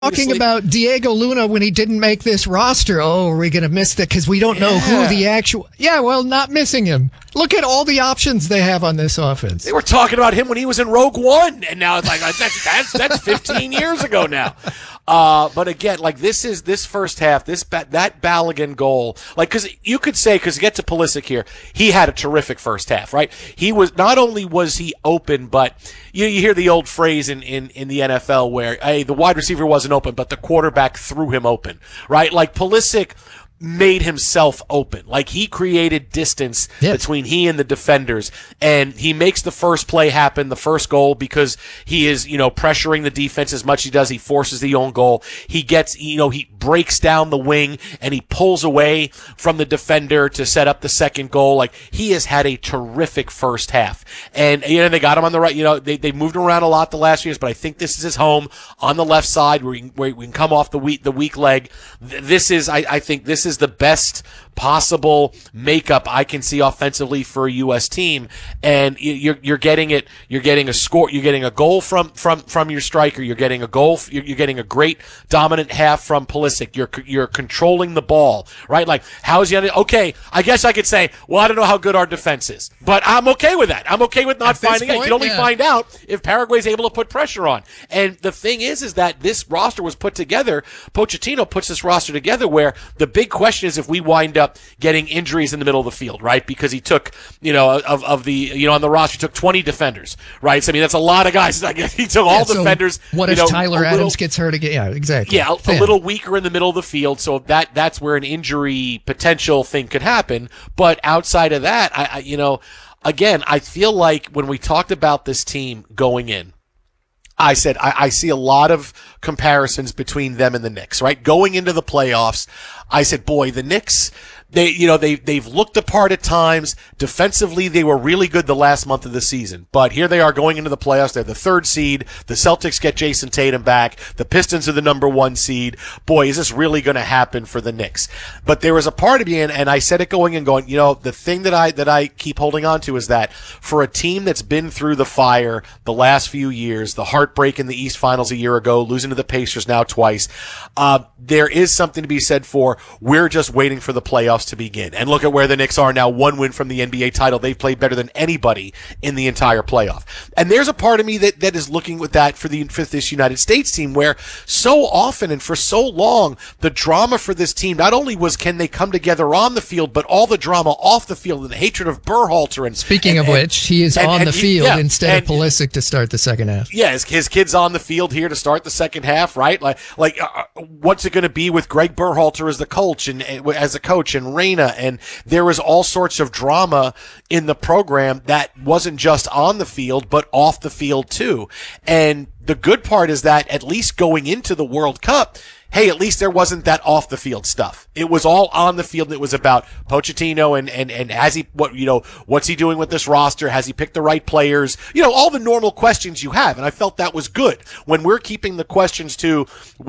Talking about Diego Luna when he didn't make this roster. Oh, are we going to miss that because we don't know who the actual... Yeah, well, not missing him. Look at all the options they have on this offense. They were talking about him when he was in Rogue One, and now it's like that's 15 years ago now. But again, like this first half, that Balogun goal, like because you could say because get to Pulisic here, he had a terrific first half, right? He was not only was he open, but you hear the old phrase in the NFL where hey, the wide receiver wasn't open, but the quarterback threw him open, right? Like Pulisic made himself open. Like he created distance between he and the defenders, and he makes the first play happen, the first goal, because he is, pressuring the defense as much as he does. He forces the own goal. He gets, he breaks down the wing and he pulls away from the defender to set up the second goal. Like he has had a terrific first half, and they got him on the right. They moved him around a lot the last few years, but I think this is his home on the left side where we can come off the weak leg. I think this is the best possible makeup I can see offensively for a U.S. team, and you're getting it. You're getting a score. You're getting a goal from your striker. You're getting a goal. You're getting a great dominant half from Pulisic. You're controlling the ball, right? Like how is he? Okay, I guess I could say, well, I don't know how good our defense is, but I'm okay with that. I'm okay with not finding out. You can only find out if Paraguay's able to put pressure on. And the thing is that this roster was put together. Pochettino puts this roster together where the big question is if we wind up getting injuries in the middle of the field, right? Because he took, of the, on the roster, he took 20 defenders, right? So, I mean, that's a lot of guys. He took all defenders. What if Tyler Adams gets hurt again? Yeah, exactly. Yeah, a little weaker in the middle of the field. So that's where an injury potential thing could happen. But outside of that, again, I feel like when we talked about this team going in, I said I see a lot of comparisons between them and the Knicks, right? Going into the playoffs, I said, boy, the Knicks, they've looked the part at times. Defensively, they were really good the last month of the season. But here they are going into the playoffs. They're the third seed. The Celtics get Jason Tatum back. The Pistons are the number one seed. Boy, is this really going to happen for the Knicks? But there was a part of me, and I said it going, the thing that I keep holding on to is that for a team that's been through the fire the last few years, the heartbreak in the East Finals a year ago, losing to the Pacers now twice, there is something to be said for we're just waiting for the playoffs to begin. And look at where the Knicks are now, one win from the NBA title. They've played better than anybody in the entire playoff. And there's a part of me that is looking with that for this United States team where so often and for so long, the drama for this team not only was can they come together on the field, but all the drama off the field and the hatred of Berhalter. And speaking of which, he is on the field instead of Pulisic to start the second half. Yeah, his kid's on the field here to start the second half, right? Like what's it going to be with Greg Berhalter as the coach and as a coach and Reyna, and there was all sorts of drama in the program that wasn't just on the field but off the field too. And the good part is that at least going into the World Cup, hey, at least there wasn't that off the field stuff. It was all on the field. It was about Pochettino and has he what's he doing with this roster? Has he picked the right players? All the normal questions you have. And I felt that was good when we're keeping the questions to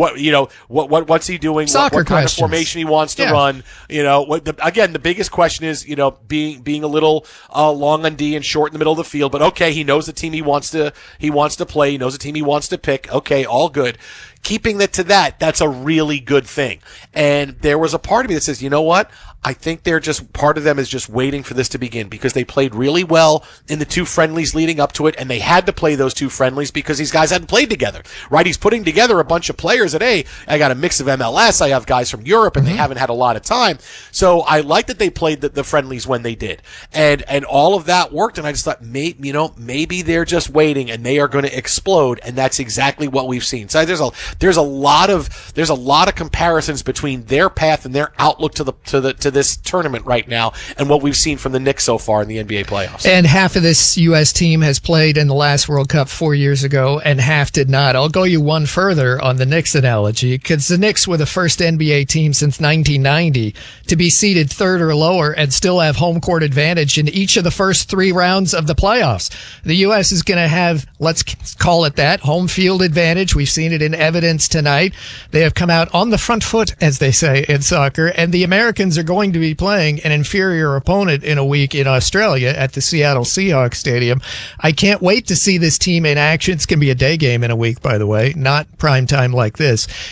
what's he doing? What kind of formation he wants to run? Again, the biggest question is, being a little long on D and short in the middle of the field. But okay, he knows the team he wants to play. He knows the team he wants to pick. Okay, all good. Keeping it to that's a really good thing. And there was a part of me that says, you know what? I think part of them is just waiting for this to begin because they played really well in the two friendlies leading up to it, and they had to play those two friendlies because these guys hadn't played together, right? He's putting together a bunch of players that, hey, I got a mix of MLS, I have guys from Europe, and they haven't had a lot of time. So I like that they played the friendlies when they did. And all of that worked, and I just thought, maybe they're just waiting, and they are going to explode, and that's exactly what we've seen. So there's a lot of comparisons between their path and their outlook to this tournament right now and what we've seen from the Knicks so far in the NBA playoffs. And half of this U.S. team has played in the last World Cup 4 years ago, and half did not. I'll go you one further on the Knicks analogy, because the Knicks were the first NBA team since 1990 to be seeded third or lower and still have home court advantage in each of the first 3 rounds of the playoffs. The U.S. is going to have, let's call it that, home field advantage. We've seen it in evidence evidence tonight. They have come out on the front foot, as they say in soccer, and the Americans are going to be playing an inferior opponent in a week in Australia at the Seattle Seahawks Stadium. I can't wait to see this team in action. It's going to be a day game in a week, by the way, not prime time like this.